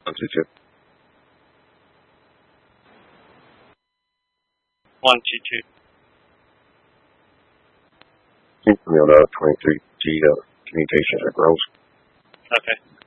122. 122. Keep me on 23G communications at Gross. Okay.